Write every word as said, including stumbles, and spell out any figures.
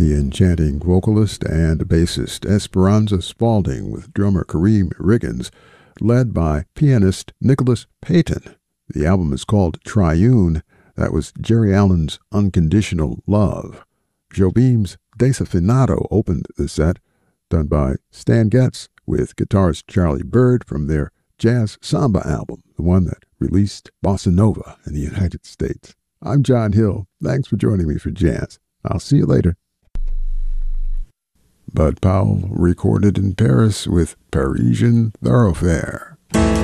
the enchanting vocalist and bassist Esperanza Spalding with drummer Kareem Riggins, led by pianist Nicholas Payton. The album is called Triune. That was Jerry Allen's Unconditional Love. Jobim's Desafinato opened the set, done by Stan Getz with guitarist Charlie Bird from their Jazz Samba album, the one that released Bossa Nova in the United States. I'm John Hill. Thanks for joining me for Jazz. I'll see you later. Bud Powell recorded in Paris with Parisian Thoroughfare.